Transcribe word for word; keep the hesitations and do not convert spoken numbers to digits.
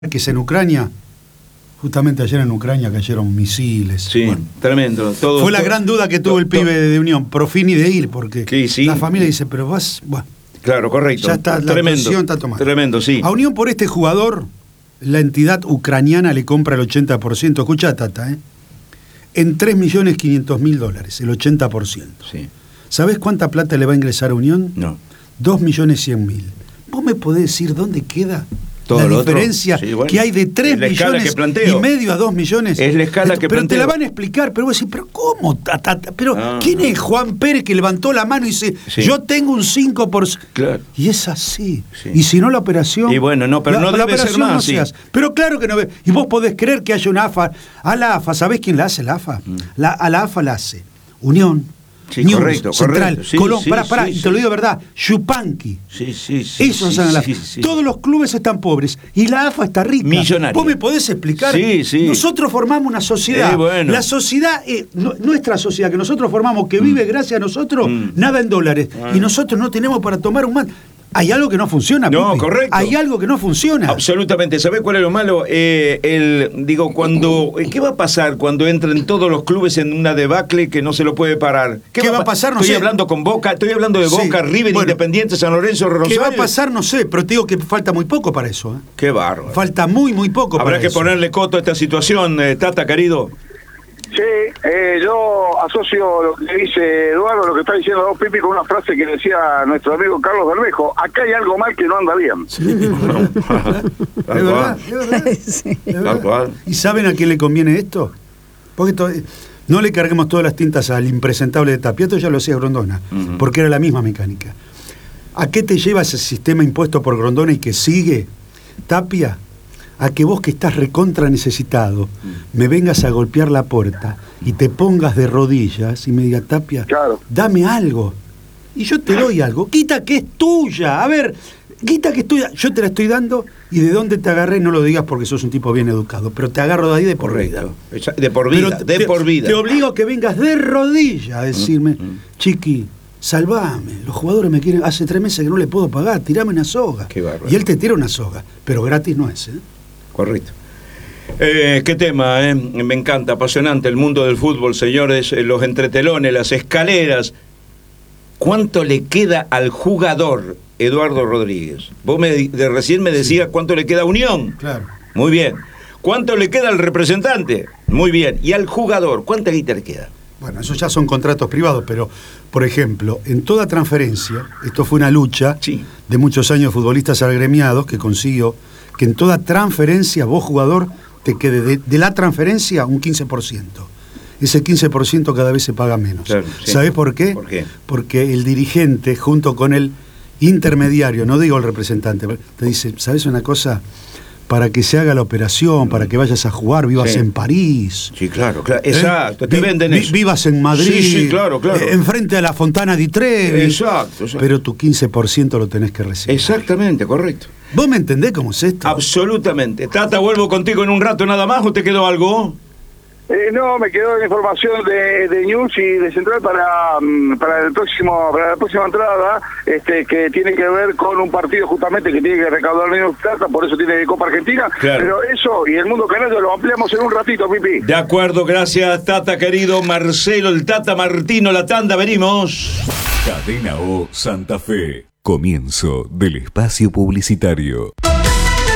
que es en Ucrania. Justamente ayer en Ucrania cayeron misiles. Sí, bueno, tremendo. Todo, fue la todo, gran duda que tuvo todo, el pibe de Unión, Profini de ir, porque sí, sí. la familia dice, pero vas, bueno, claro, correcto. ya está, la tremendo, presión está tomada. Tremendo, sí. A Unión por este jugador, la entidad ucraniana le compra el ochenta por ciento. Escuchá, Tata, ¿eh? En tres millones quinientos mil dólares, el ochenta por ciento. Sí. ¿Sabés cuánta plata le va a ingresar a Unión? No. dos millones cien mil. ¿Vos me podés decir dónde queda todo la diferencia sí, bueno, que hay de tres millones y medio a dos millones? Es la escala que Pero planteo. te la van a explicar, pero vos decís, ¿pero cómo? Tata? Pero no, ¿quién no. es Juan Pérez que levantó la mano y dice, sí. yo tengo un cinco por ciento? Claro. Y es así. Sí. Y si no la operación... Y bueno, no, pero la, no la debe ser operación más, no sí. se hace. Pero claro que no ve. Y vos podés creer que haya una A F A. A la A F A, ¿sabés quién la hace la A F A? Mm. La, a la A F A la hace Unión. Sí, News, correcto, Central, correcto. Sí, Colón, sí, pará, pará, sí, y sí. te lo digo de verdad, Yupanqui. Sí, sí, sí. Esos sí, son la sí, A F A. sí. Todos los clubes están pobres y la A F A está rica. Millonaria. ¿Vos me podés explicar? Sí, sí. Nosotros formamos una sociedad. Eh, bueno. La sociedad, eh, no, nuestra sociedad que nosotros formamos, que mm. vive gracias a nosotros, mm. nada en dólares. Ah. Y nosotros no tenemos para tomar un mate. Hay algo que no funciona, No, Pipi. correcto. Hay algo que no funciona. Absolutamente. ¿Sabés cuál es lo malo? Eh, el, digo, cuando ¿qué va a pasar cuando entren todos los clubes en una debacle que no se lo puede parar? ¿Qué, ¿Qué va a pasar? No estoy sé. hablando con Boca, estoy hablando de Boca, sí. River, bueno, Independiente, San Lorenzo, Rosario. ¿Qué va a pasar? No sé, pero te digo que falta muy poco para eso. ¿eh? Qué bárbaro. Falta muy, muy poco Habrá para que eso. ponerle coto a esta situación, eh, Tata, querido. Sí, eh, yo asocio lo que dice Eduardo, lo que está diciendo Don Pipi, con una frase que decía nuestro amigo Carlos Bermejo: acá hay algo mal que no anda bien. Sí, es verdad, es verdad. Sí. Es verdad. ¿Y saben a quién le conviene esto? Porque to- no le carguemos todas las tintas al impresentable de Tapia, esto ya lo hacía Grondona, uh-huh. porque era la misma mecánica. ¿A qué te lleva ese sistema impuesto por Grondona y que sigue Tapia? A que vos, que estás recontra necesitado, me vengas a golpear la puerta y te pongas de rodillas y me diga, Tapia, claro. dame algo. Y yo te doy algo. Quita que es tuya. A ver, quita que es tuya. Yo te la estoy dando y de dónde te agarré, no lo digas porque sos un tipo bien educado, pero te agarro de ahí de por Correcto. vida. De por vida, Pero de te, por vida. Te obligo a que vengas de rodillas a decirme, mm, mm. Chiqui, salvame, los jugadores me quieren, hace tres meses que no le puedo pagar, tirame una soga. Qué bárbaro. Y él te tira una soga, pero gratis no es, ¿eh? Correcto. Eh, qué tema, eh? Me encanta, apasionante el mundo del fútbol, señores, eh, los entretelones, las escaleras. ¿Cuánto le queda al jugador, Eduardo Rodríguez? Vos me, de recién me decías sí. cuánto le queda a Unión. Claro. Muy bien. ¿Cuánto le queda al representante? Muy bien. ¿Y al jugador? ¿Cuánta guita le queda? Bueno, esos ya son contratos privados, pero, por ejemplo, en toda transferencia, esto fue una lucha sí. de muchos años de futbolistas agremiados que consiguió que en toda transferencia, vos jugador, te quede de, de la transferencia un quince por ciento. Ese quince por ciento cada vez se paga menos. Claro, sí. ¿Sabés por qué? ¿Por qué? Porque el dirigente, junto con el intermediario, no digo el representante, te dice, ¿sabés una cosa? Para que se haga la operación, para que vayas a jugar, vivas sí. en París. Sí, claro, claro. Exacto, ¿Eh? te Vi, venden vi, eso. Vivas en Madrid. Sí, sí, claro, claro. Eh, enfrente a la Fontana di Trevi. Exacto, exacto. Pero tu quince por ciento lo tenés que recibir. Exactamente, correcto. ¿Vos me entendés cómo es esto? Absolutamente. Tata, vuelvo contigo en un rato nada más, ¿o te quedó algo? Eh, no, me quedó la información de, de News y de Central para, para el próximo para la próxima entrada, este que tiene que ver con un partido justamente que tiene que recaudar menos plata, por eso tiene Copa Argentina. Claro. Pero eso y el mundo canario lo ampliamos en un ratito, Pipi. De acuerdo, gracias, Tata, querido. Marcelo, el Tata Martino, la tanda, venimos. Cadena O Santa Fe. Comienzo del espacio publicitario.